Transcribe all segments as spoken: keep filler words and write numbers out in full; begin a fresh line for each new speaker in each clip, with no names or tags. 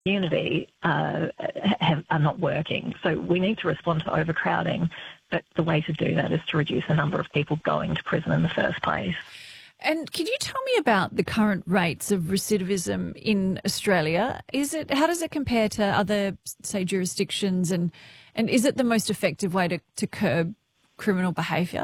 community uh, have, are not working. So we need to respond to overcrowding, but the way to do that is to reduce the number of people going to prison in the first place.
And can you tell me about the current rates of recidivism in Australia? Is it how does it compare to other, say, jurisdictions, and and is it the most effective way to, to curb criminal behaviour?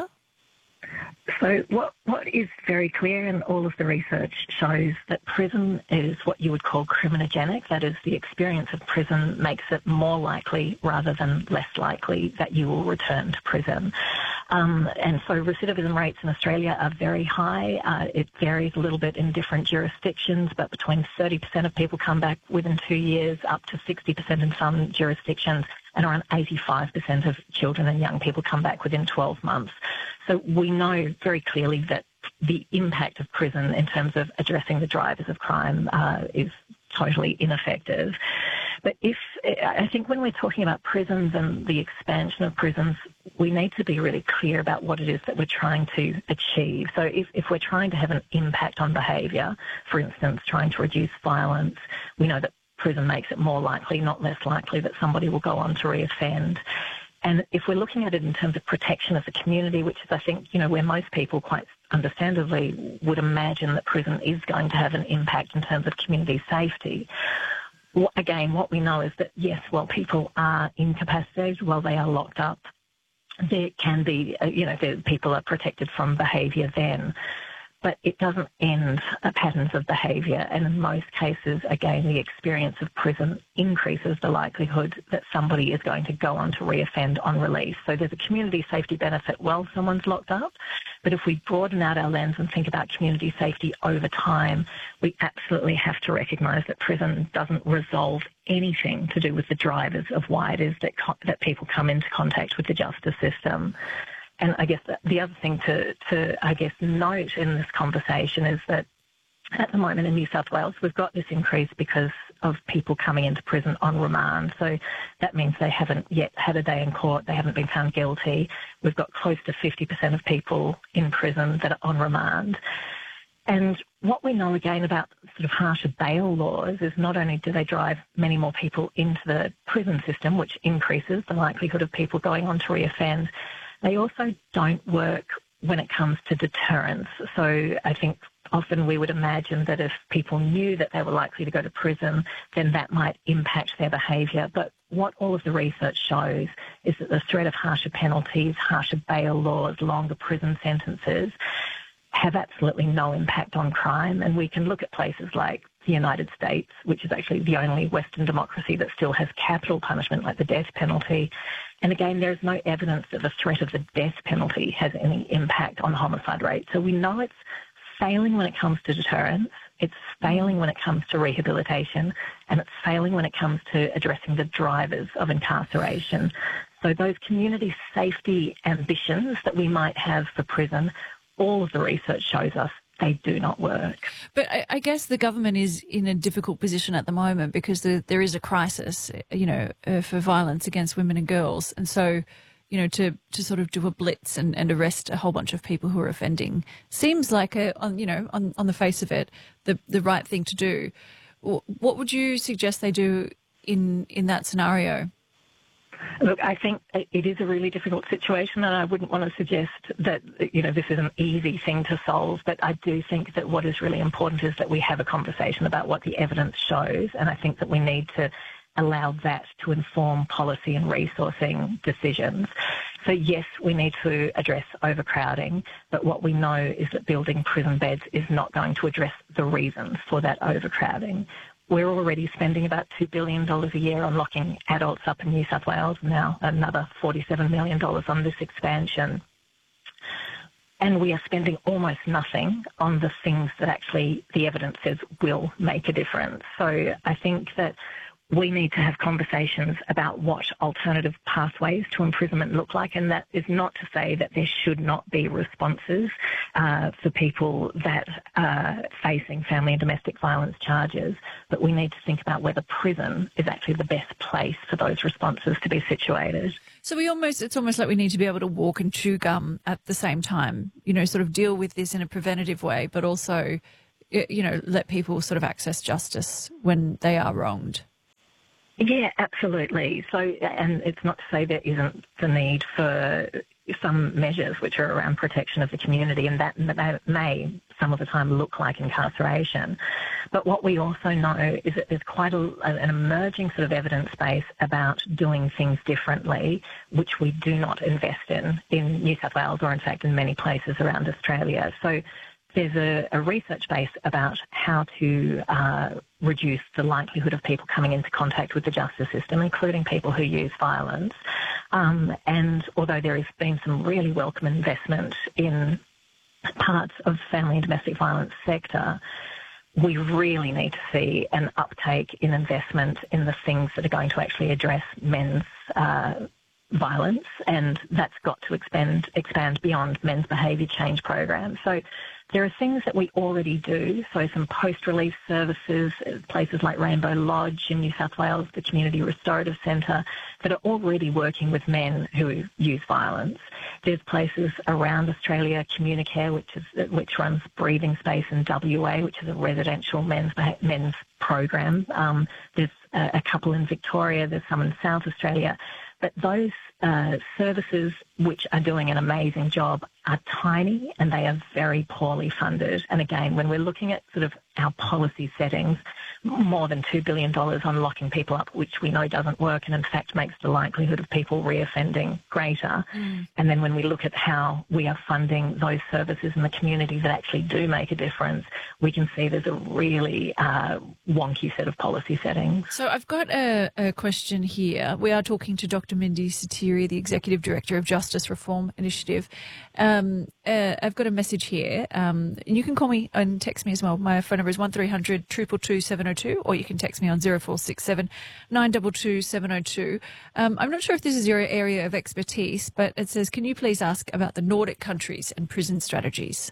So what, what is very clear, and all of the research shows, that prison is what you would call criminogenic. That is, the experience of prison makes it more likely rather than less likely that you will return to prison. Um, and so recidivism rates in Australia are very high. Uh, it varies a little bit in different jurisdictions, but between thirty percent of people come back within two years, up to sixty percent in some jurisdictions, and around eighty-five percent of children and young people come back within twelve months. So we know very clearly that the impact of prison in terms of addressing the drivers of crime uh, is totally ineffective. But if I think when we're talking about prisons and the expansion of prisons, we need to be really clear about what it is that we're trying to achieve. So if, if we're trying to have an impact on behaviour, for instance, trying to reduce violence, we know that prison makes it more likely, not less likely, that somebody will go on to reoffend. And if we're looking at it in terms of protection of the community, which is, I think, you know, where most people quite understandably would imagine that prison is going to have an impact in terms of community safety. Well, again, what we know is that, yes, while people are incapacitated, while they are locked up, there can be, uh, you know, there, people are protected from behaviour then. But it doesn't end uh, patterns of behaviour, and in most cases, again, the experience of prison increases the likelihood that somebody is going to go on to reoffend on release. So there's a community safety benefit while someone's locked up, but if we broaden out our lens and think about community safety over time, we absolutely have to recognise that prison doesn't resolve anything to do with the drivers of why it is that co- that people come into contact with the justice system. And I guess the other thing to, to, I guess, note in this conversation is that at the moment in New South Wales, we've got this increase because of people coming into prison on remand. So that means they haven't yet had a day in court, they haven't been found guilty. We've got close to fifty percent of people in prison that are on remand. And what we know again about sort of harsher bail laws is not only do they drive many more people into the prison system, which increases the likelihood of people going on to reoffend, they also don't work when it comes to deterrence. So I think often we would imagine that if people knew that they were likely to go to prison, then that might impact their behaviour. But what all of the research shows is that the threat of harsher penalties, harsher bail laws, longer prison sentences have absolutely no impact on crime. And we can look at places like the United States, which is actually the only Western democracy that still has capital punishment like the death penalty. And again, there is no evidence that the threat of the death penalty has any impact on homicide rates. So we know it's failing when it comes to deterrence, it's failing when it comes to rehabilitation, and it's failing when it comes to addressing the drivers of incarceration. So those community safety ambitions that we might have for prison, all of the research shows us they do not work.
But I, I guess the government is in a difficult position at the moment because the, there is a crisis, you know, uh, for violence against women and girls. And so, you know, to, to sort of do a blitz and, and arrest a whole bunch of people who are offending seems like, a, on, you know, on, on the face of it, the, the right thing to do. What would you suggest they do in, in that scenario?
Look, I think it is a really difficult situation, and I wouldn't want to suggest that, you know, this is an easy thing to solve, but I do think that what is really important is that we have a conversation about what the evidence shows, and I think that we need to allow that to inform policy and resourcing decisions. So yes, we need to address overcrowding, but what we know is that building prison beds is not going to address the reasons for that overcrowding. We're already spending about two billion dollars a year on locking adults up in New South Wales, now another forty-seven million dollars on this expansion. And we are spending almost nothing on the things that actually the evidence says will make a difference. So I think that we need to have conversations about what alternative pathways to imprisonment look like, and that is not to say that there should not be responses uh, for people that are facing family and domestic violence charges, but we need to think about whether prison is actually the best place for those responses to be situated.
So we almost, it's almost like we need to be able to walk and chew gum at the same time, you know, sort of deal with this in a preventative way, but also, you know, let people sort of access justice when they are wronged.
Yeah, absolutely. So, and it's not to say there isn't the need for some measures which are around protection of the community, and that, that may some of the time look like incarceration. But what we also know is that there's quite a, an emerging sort of evidence base about doing things differently, which we do not invest in in New South Wales or in fact in many places around Australia. So there's a, a research base about how to uh, reduce the likelihood of people coming into contact with the justice system, including people who use violence. Um, and although there has been some really welcome investment in parts of family and domestic violence sector, we really need to see an uptake in investment in the things that are going to actually address men's uh, violence, and that's got to expand expand beyond men's behaviour change programs. So there are things that we already do, so some post-release services, places like Rainbow Lodge in New South Wales, the Community Restorative Centre, that are already working with men who use violence. There's places around Australia, Communicare, which is which runs Breathing Space in W A, which is a residential men's men's program. Um, there's a, a couple in Victoria. There's some in South Australia. But those uh, services, which are doing an amazing job, are tiny and they are very poorly funded. And again, when we're looking at sort of our policy settings, more than two billion dollars on locking people up, which we know doesn't work and in fact makes the likelihood of people reoffending greater. Mm. And then when we look at how we are funding those services in the community that actually do make a difference, we can see there's a really uh, wonky set of policy settings.
So I've got a, a question here. We are talking to Doctor Mindy Satieri, the Executive Director of Justice Reform Initiative. Um, uh, I've got a message here. Um, and you can call me and text me as well. My phone number is one three hundred two two two seven oh two, or you can text me on zero four six seven nine two two seven oh two. Um, I'm not sure if this is your area of expertise, but it says, can you please ask about the Nordic countries and prison strategies?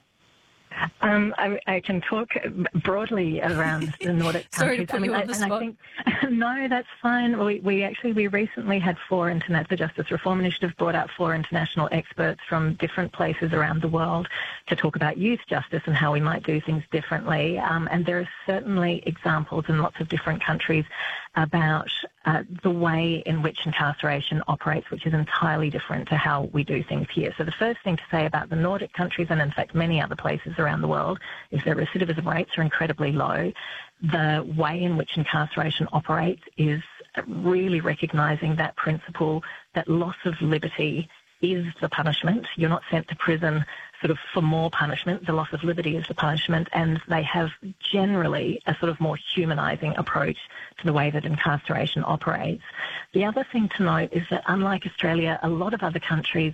Um, I, I can talk broadly around the Nordic
Sorry
countries.
to put
I mean,
you on
I,
the
and
spot.
I think no, that's fine. We, we actually we recently had four internet the Justice Reform Initiative brought out four international experts from different places around the world to talk about youth justice and how we might do things differently. Um, and there are certainly examples in lots of different countries about uh, the way in which incarceration operates, which is entirely different to how we do things here. So the first thing to say about the Nordic countries, and in fact many other places around the world, is that recidivism rates are incredibly low. The way in which incarceration operates is really recognising that principle that loss of liberty is the punishment. You're not sent to prison sort of for more punishment. The loss of liberty is the punishment, and they have generally a sort of more humanising approach to the way that incarceration operates. The other thing to note is that unlike Australia, a lot of other countries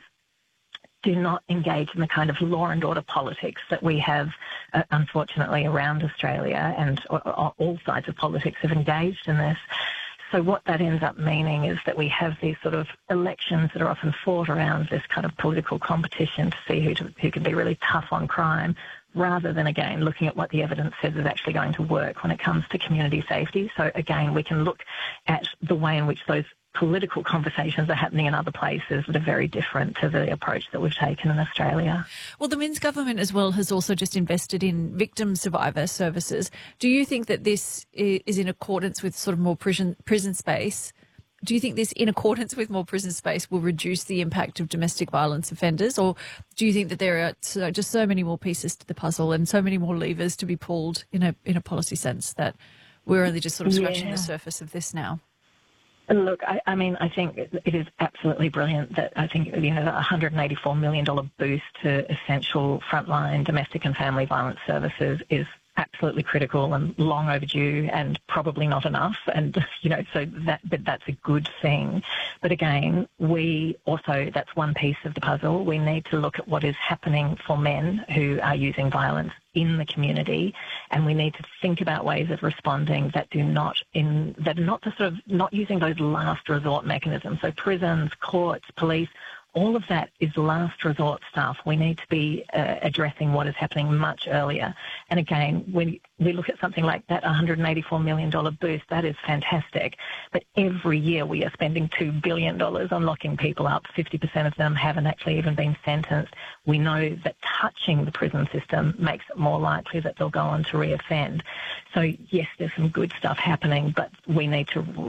do not engage in the kind of law and order politics that we have, uh, unfortunately, around Australia, and uh, all sides of politics have engaged in this. So what that ends up meaning is that we have these sort of elections that are often fought around this kind of political competition to see who, to, who can be really tough on crime, rather than, again, looking at what the evidence says is actually going to work when it comes to community safety. So, again, we can look at the way in which those political conversations are happening in other places that are very different to the approach that we've taken in Australia.
Well, the Minns government as well has also just invested in victim survivor services. Do you think that this is in accordance with sort of more prison, prison space? Do you think this, in accordance with more prison space, will reduce the impact of domestic violence offenders? Or do you think that there are so, just so many more pieces to the puzzle and so many more levers to be pulled in a in a policy sense that we're only just sort of scratching yeah. the surface of this now?
Look, I, I mean, I think it is absolutely brilliant that I think, you know, the one hundred eighty-four million dollars boost to essential frontline domestic and family violence services is absolutely critical and long overdue and probably not enough. And, you know, so that, but that's a good thing. But again, we also, that's one piece of the puzzle. We need to look at what is happening for men who are using violence in the community, and we need to think about ways of responding that do not in that are not the sort of not using those last resort mechanisms. So prisons, courts, police, all of that is last resort stuff. We need to be uh, addressing what is happening much earlier. And again, when we look at something like that one hundred eighty-four million dollars boost, that is fantastic. But every year we are spending two billion dollars on locking people up. fifty percent of them haven't actually even been sentenced. We know that touching the prison system makes it more likely that they'll go on to reoffend. So yes, there's some good stuff happening, but we need to